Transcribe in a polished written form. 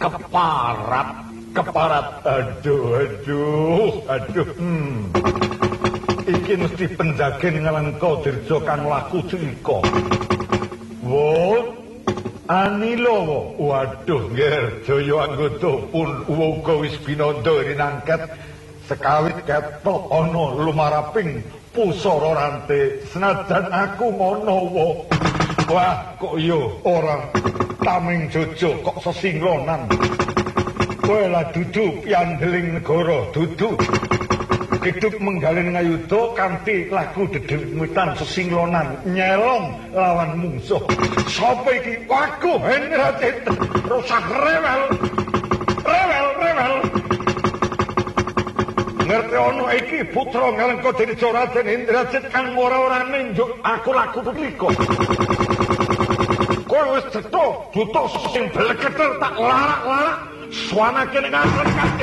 keparat. Aduh. Iki mesti penjagen ngelengko dirjo kang laku cika. Wo, Anilo, waduh nggih Jaya anggota pun uga wis binanda rinangket sekawit ketok ana lumaraping pusara rante senajan aku ngono wo. Wah kok yo ora taming jojo kok sesinglonan. Kowe lah dudu piandeling negara dudu. Hidup menggalin ngayuda kanthi lagu dedemwitan sesinglonan nyelong lawan mungsuh. Sapa iki? Waku Hendrajit rusak rewel. Ngerti ana iki putra ngalengka Dirja Raden Hendrajit kang ora-ora ninjuk aku laku punika. Kowe wis cetha duta sing bleketer tak larak-larak swanake ning